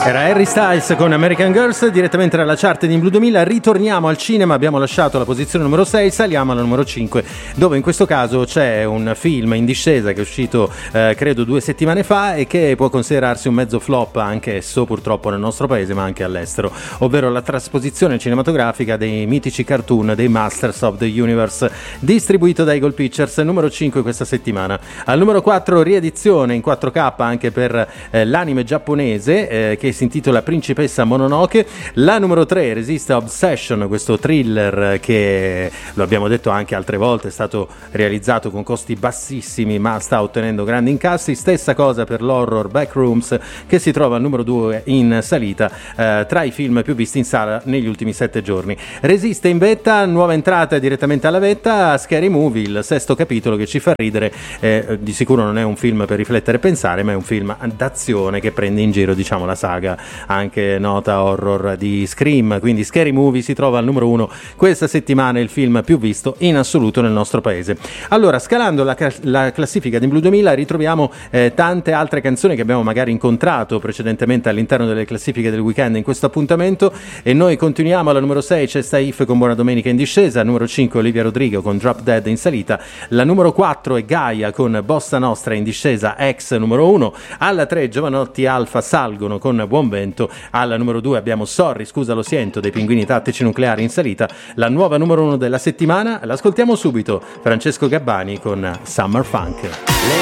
Era Harry Styles con American Girls direttamente dalla chart di Blue 2000. Ritorniamo al cinema, abbiamo lasciato la posizione numero 6, saliamo alla numero 5, dove in questo caso c'è un film in discesa che è uscito credo 2 settimane fa e che può considerarsi un mezzo flop anche esso, purtroppo nel nostro paese ma anche all'estero, ovvero la trasposizione cinematografica dei mitici cartoon dei Masters of the Universe, distribuito da Eagle Pictures, numero 5 questa settimana. Al numero 4 riedizione in 4K anche per l'anime giapponese che si intitola Principessa Mononoke. La numero 3 resiste Obsession, questo thriller che, lo abbiamo detto anche altre volte, è stato realizzato con costi bassissimi ma sta ottenendo grandi incassi. Stessa cosa per l'horror Backrooms, che si trova al numero 2 in salita tra i film più visti in sala negli ultimi 7 giorni. Resiste in vetta, nuova entrata direttamente alla vetta, Scary Movie, il 6º capitolo che ci fa ridere. Di sicuro non è un film per riflettere e pensare, ma è un film d'azione che prende in giro, diciamo, la saga anche nota horror di Scream. Quindi Scary Movie si trova al numero 1 questa settimana, il film più visto in assoluto nel nostro paese. Allora, scalando la classifica di Blue 2000 ritroviamo tante altre canzoni che abbiamo magari incontrato precedentemente all'interno delle classifiche del weekend in questo appuntamento, e noi continuiamo. Alla numero 6 c'è Saif con Buona Domenica in discesa, numero 5 Olivia Rodrigo con Drop Dead in salita, la numero 4 è Gaia con Bossa Nostra in discesa, ex numero 1, alla 3 Giovanotti Alfa salgono con Buon Vento, alla numero 2 abbiamo Sorry, scusa lo siento dei Pinguini Tattici Nucleari in salita, la nuova numero 1 della settimana, l'ascoltiamo subito, Francesco Gabbani con Summer Funk.